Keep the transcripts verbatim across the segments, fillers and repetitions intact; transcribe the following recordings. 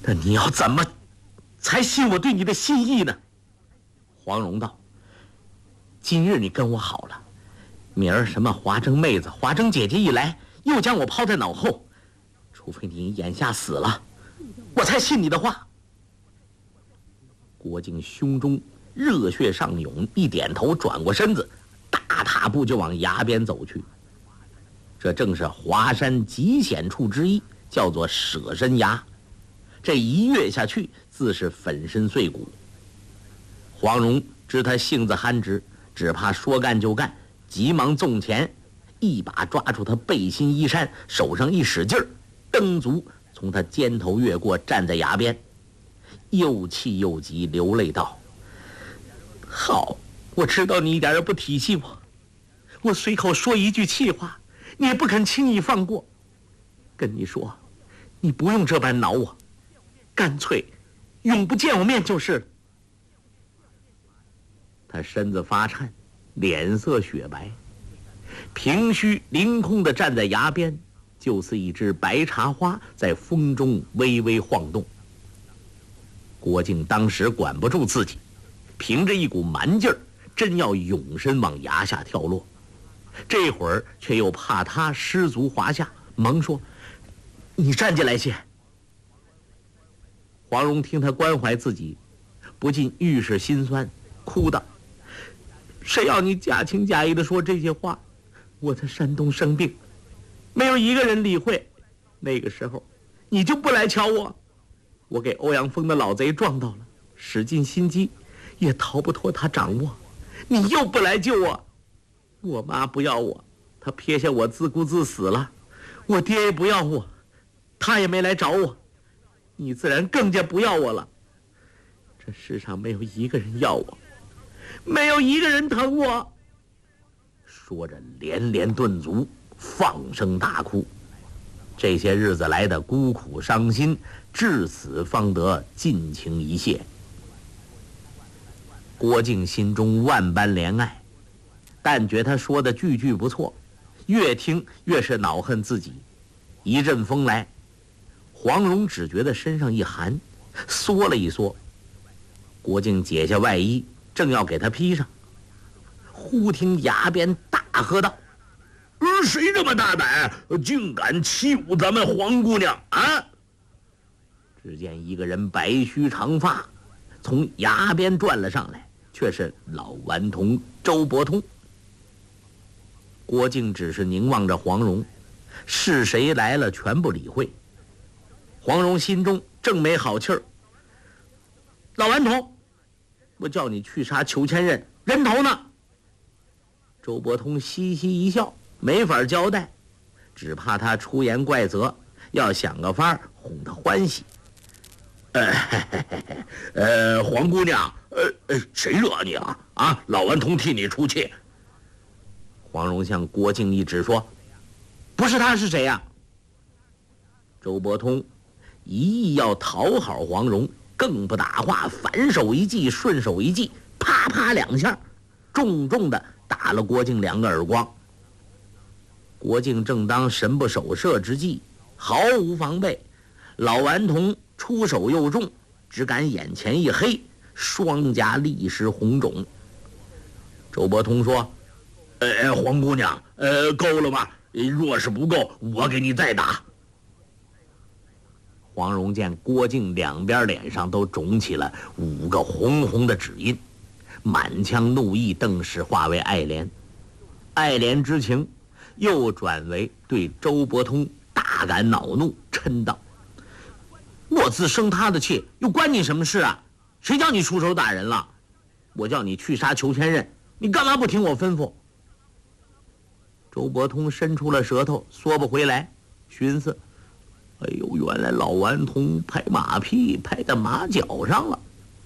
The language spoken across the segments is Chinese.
但你要怎么才信我对你的心意呢？黄蓉道：今日你跟我好了，明儿什么华筝妹子、华筝姐姐一来，又将我抛在脑后，除非你眼下死了，我才信你的话。郭靖胸中热血上涌，一点头，转过身子，大踏步就往崖边走去。这正是华山极险处之一，叫做舍身崖。这一跃下去，自是粉身碎骨。黄蓉知他性子憨直，只怕说干就干，急忙纵前，一把抓住他背心衣衫，手上一使劲儿，蹬足从他肩头越过，站在崖边，又气又急，流泪道：好，我知道你一点也不体恤我，我随口说一句气话，你也不肯轻易放过。跟你说，你不用这般恼我，干脆永不见我面就是了。他身子发颤，脸色雪白，平须凌空地站在崖边，就似一只白茶花在风中微微晃动。郭靖当时管不住自己，凭着一股蛮劲儿，真要勇身往崖下跳落。这会儿却又怕他失足滑下，忙说：你站起来些。黄蓉听他关怀自己，不禁愈是心酸，哭道：谁要你假情假意的说这些话？我在山东生病，没有一个人理会，那个时候你就不来瞧我，我给欧阳锋的老贼撞到了，使尽心机也逃不脱他掌握，你又不来救我。我妈不要我，她撇下我自顾自死了，我爹也不要我，他也没来找我，你自然更加不要我了。这世上没有一个人要我，没有一个人疼我。说着连连顿足，放声大哭。这些日子来的孤苦伤心，至此方得尽情一泄。郭靖心中万般怜爱，但觉他说的句句不错，越听越是恼恨自己。一阵风来，黄蓉只觉得身上一寒，缩了一缩。郭靖解下外衣，正要给他披上，忽听崖边大喝道：谁这么大胆，竟敢欺侮咱们黄姑娘啊！只见一个人白须长发从崖边转了上来，却是老顽童周伯通。郭靖只是凝望着黄蓉，是谁来了全不理会。黄蓉心中正没好气儿：老顽童，我叫你去杀裘千仞，人头呢？周伯通嘻嘻一笑，没法交代，只怕他出言怪责，要想个法儿哄他欢喜。呃，呃，黄姑娘，呃呃，谁惹你了啊？老顽童替你出气。黄蓉向郭靖一指说：不是他是谁呀、啊？周伯通一意要讨好黄蓉，更不打话，反手一记，顺手一记，啪啪两下，重重的打了郭靖两个耳光。郭靖正当神不守舍之际，毫无防备，老顽童出手又重，只感眼前一黑，双颊立时红肿。周伯通说：呃，黄姑娘，呃，够了吗？若是不够，我给你再打。黄蓉见郭靖两边脸上都肿起了五个红红的指印，满腔怒意顿时化为爱怜，爱怜之情又转为对周伯通大感恼怒，嗔道：我自生他的气，又关你什么事啊？谁叫你出手打人了？我叫你去杀裘千仞，你干嘛不听我吩咐？周伯通伸出了舌头，缩不回来，寻思：哎呦，原来老顽童拍马屁拍在马脚上了。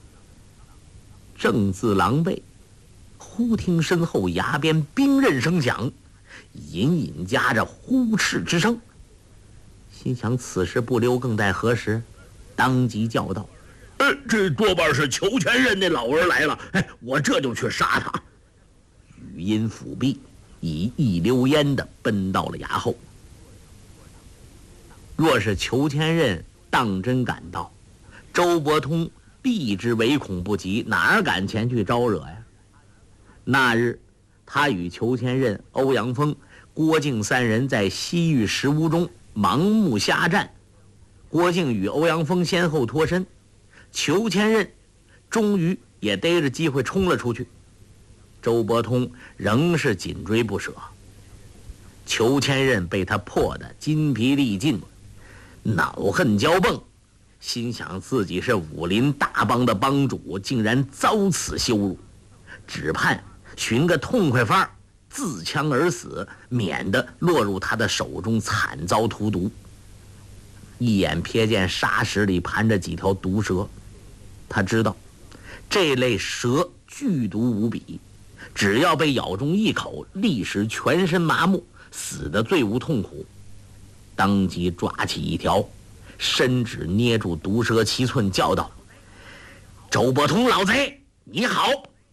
正自狼狈，忽听身后崖边兵刃声响，隐隐夹着呼斥之声。心想此时不留更待何时，当即叫道：呃，这多半是裘千仞那老儿来了，哎，我这就去杀他。语音抚臂，以一溜烟地奔到了崖后。若是裘千仞当真赶到， 周伯通避之唯恐不及，哪敢前去招惹呀？那日，他与裘千仞、欧阳锋、郭靖三人在西域石屋中盲目瞎战，郭靖与欧阳锋先后脱身，裘千仞终于也逮着机会冲了出去，周伯通仍是紧追不舍。裘千仞被他破得筋疲力尽，恼恨交迸，心想自己是武林大帮的帮主，竟然遭此羞辱，只盼寻个痛快法儿自枪而死，免得落入他的手中惨遭荼毒。一眼瞥见沙石里盘着几条毒蛇，他知道这类蛇剧毒无比，只要被咬中一口，立时全身麻木，死得最无痛苦。当即抓起一条，伸指捏住毒蛇七寸，叫道：“周伯通老贼，你好！”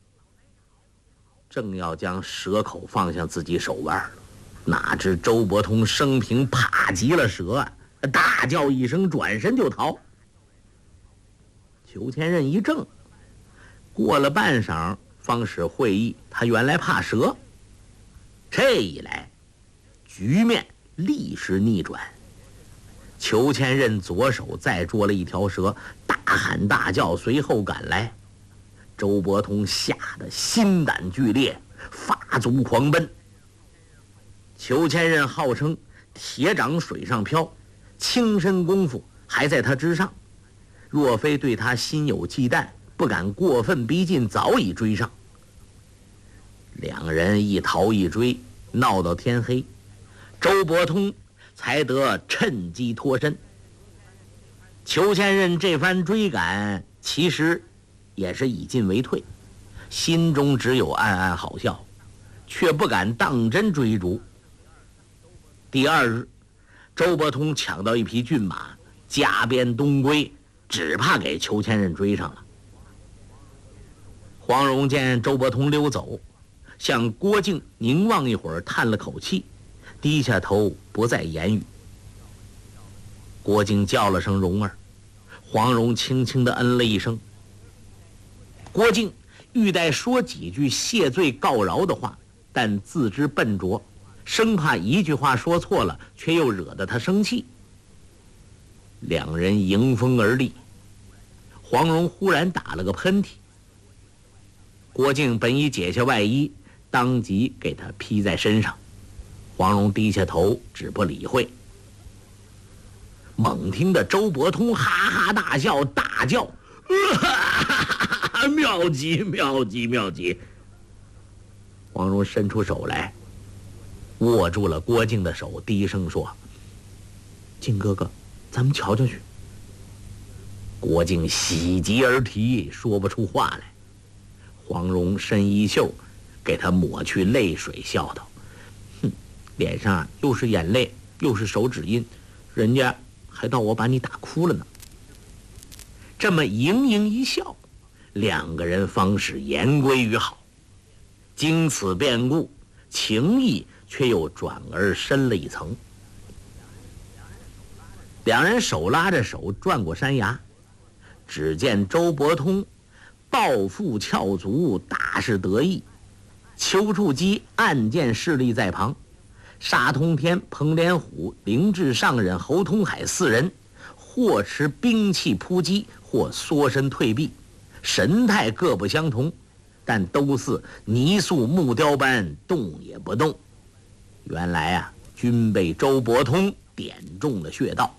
正要将蛇口放向自己手腕，哪知周伯通生平怕极了蛇啊，大叫一声，转身就逃。裘千仞一怔，过了半晌，方始会意，他原来怕蛇。这一来，局面立时逆转。裘千仞左手再捉了一条蛇，大喊大叫，随后赶来。周伯通吓得心胆俱裂，发足狂奔。裘千仞号称铁掌水上漂，轻身功夫还在他之上，若非对他心有忌惮，不敢过分逼近，早已追上。两人一逃一追，闹到天黑，周伯通才得趁机脱身。裘千仞这番追赶，其实也是以进为退，心中只有暗暗好笑，却不敢当真追逐。第二日，周伯通抢到一匹骏马，加鞭东归，只怕给裘千仞追上了。黄蓉见周伯通溜走，向郭靖凝望一会儿，叹了口气，低下头不再言语。郭靖叫了声蓉儿，黄蓉轻轻地嗯了一声。郭靖欲待说几句谢罪告饶的话，但自知笨拙，生怕一句话说错了，却又惹得他生气。两人迎风而立，黄蓉忽然打了个喷嚏。郭靖本已解下外衣，当即给他披在身上。黄蓉低下头，只不理会。猛听得周伯通哈哈大笑，大叫：“呃、妙极妙极妙极！”黄蓉伸出手来，握住了郭靖的手，低声说：“靖哥哥，咱们瞧瞧去。”郭靖喜极而啼，说不出话来。黄蓉伸衣袖，给他抹去泪水，笑道：“哼，脸上又是眼泪，又是手指印，人家还当我把你打哭了呢。”这么盈盈一笑，两个人方始言归于好。经此变故，情谊却又转而深了一层。两人手拉着手转过山崖，只见周伯通抱负翘足，大是得意。丘处机暗箭势力在旁，沙通天、彭连虎、凌至上人、侯通海四人，或持兵器扑击，或缩身退避，神态各不相同，但都似泥塑木雕般动也不动。原来啊，均被周伯通点中了穴道。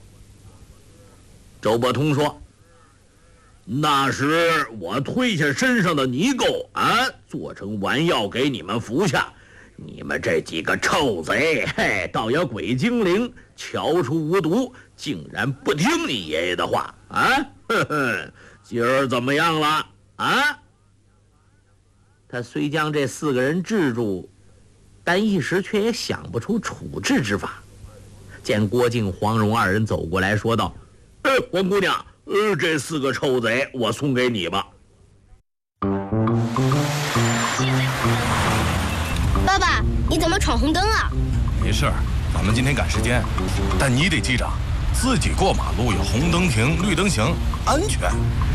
周伯通说：“那时我推下身上的泥垢啊，做成丸药给你们服下，你们这几个臭贼，嘿，倒也鬼精灵，瞧出无毒，竟然不听你爷爷的话啊！呵呵，今儿怎么样了啊？”他虽将这四个人制住，但一时却也想不出处置之法。见郭靖、黄蓉二人走过来，说道：“哎，黄姑娘，呃，这四个臭贼我送给你吧。” 爸爸，你怎么闯红灯啊？ 没事，咱们今天赶时间，但你得记着， 自己过马路要红灯停，绿灯行，安全。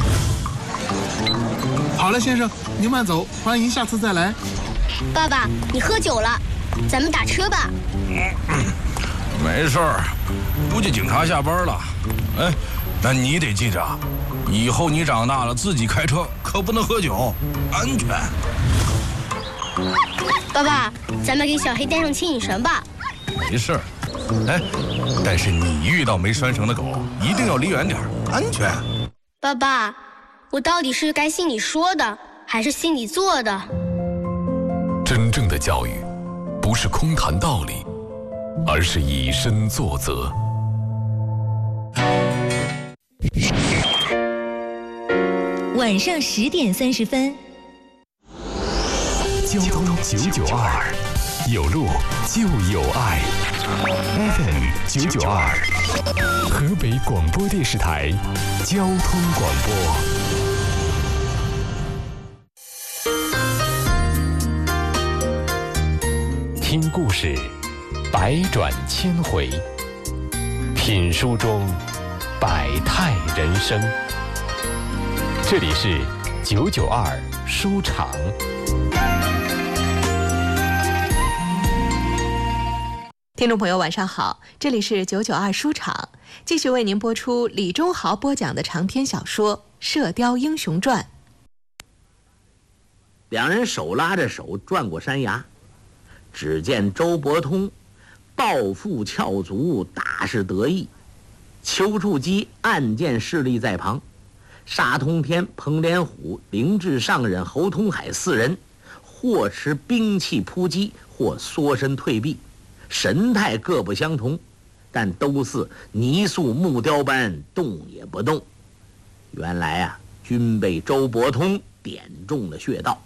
好了，先生，您慢走，欢迎下次再来。 爸爸，你喝酒了，咱们打车吧。 嗯，没事儿，估计警察下班了。哎，但你得记着，以后你长大了自己开车可不能喝酒，安全。 爸爸，咱们给小黑带上牵引绳吧。 没事儿，哎，但是你遇到没拴绳的狗，一定要离远点，安全。 爸爸，我到底是该信你说的，还是信你做的？ 真正的教育，不是空谈道理，而是以身作则。 晚上十点三十分。 交通九九二，有路就有爱。F M 九九二，河北广播电视台交通广播。听故事，百转千回；品书中，百态人生。这里是九九二书场。 听众朋友晚上好，这里是九九二书场，继续为您播出李忠豪播讲的长篇小说《射雕英雄传》。 两人手拉着手转过山崖，只见周伯通抱负翘足，大是得意。丘处机暗箭势力在旁，沙通天、彭连虎、凌至上人、侯通海四人或持兵器扑击，或缩身退避，神态各不相同，但都似泥塑木雕般动也不动。原来啊，均被周伯通点中了穴道。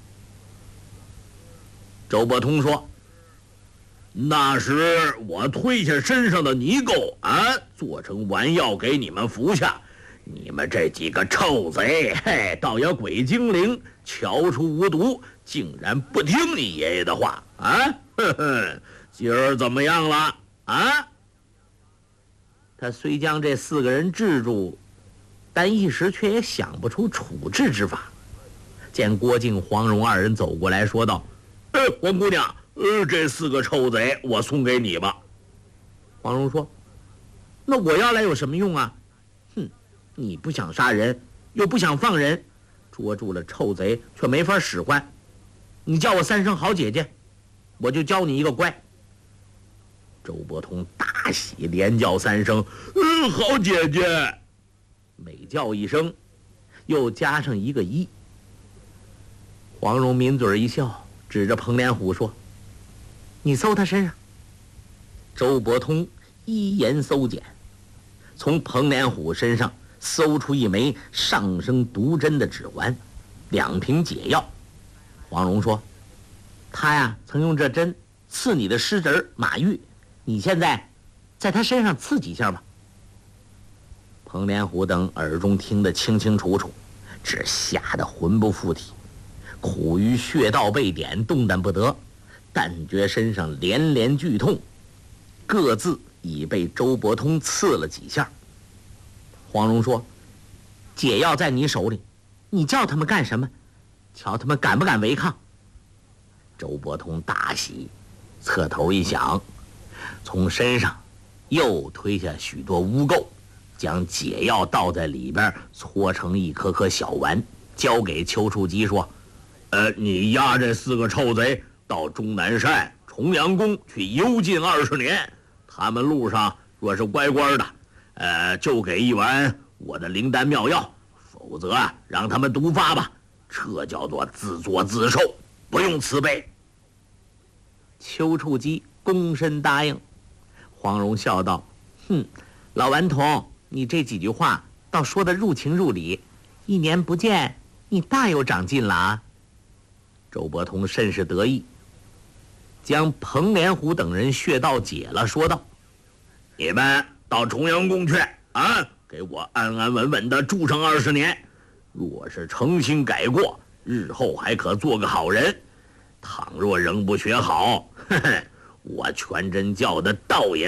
周伯通说：“那时我推下身上的泥垢啊，做成丸药给你们服下，你们这几个臭贼，嘿，倒也鬼精灵，瞧出无毒，竟然不听你爷爷的话啊！呵呵，今儿怎么样了啊？”他虽将这四个人制住，但一时却也想不出处置之法。见郭靖、黄蓉二人走过来说道：“哎，黄姑娘，呃，这四个臭贼我送给你吧。”黄蓉说：“那我要来有什么用啊？哼，你不想杀人，又不想放人，捉住了臭贼却没法使唤。你叫我三声好姐姐，我就教你一个乖。”周伯通大喜，连叫三声：“嗯，好姐姐！”每叫一声，又加上一个一。黄蓉抿嘴一笑，指着彭连虎说：“你搜他身上。”周伯通一言搜检，从彭连虎身上搜出一枚上生毒针的指环，两瓶解药。黄蓉说：“他呀，曾用这针刺你的师侄马玉，你现在在他身上刺几下吧。”彭连虎等耳中听得清清楚楚，只吓得魂不附体，苦于穴道被点，动弹不得，但觉身上连连剧痛，各自已被周伯通刺了几下。黄蓉说：“解药在你手里，你叫他们干什么？瞧他们敢不敢违抗。”周伯通大喜，侧头一想，从身上又推下许多污垢，将解药倒在里边，搓成一颗颗小丸，交给丘处机说：“呃，你押这四个臭贼到终南山、重阳宫去幽禁二十年，他们路上若是乖乖的，呃，就给一丸我的灵丹妙药，否则啊，让他们毒发吧，这叫做自作自受，不用慈悲。”丘处机躬身答应。黄蓉笑道：“哼，老顽童，你这几句话倒说得入情入理，一年不见，你大有长进了啊。”周伯通甚是得意，将彭连虎等人穴道解了，说道：“你们到重阳宫去啊，给我安安稳稳的住上二十年。若是诚心改过，日后还可做个好人。倘若仍不学好，呵呵，我全真教的道爷们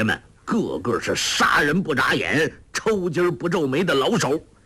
个个是杀人不眨眼、抽筋不皱眉的老手，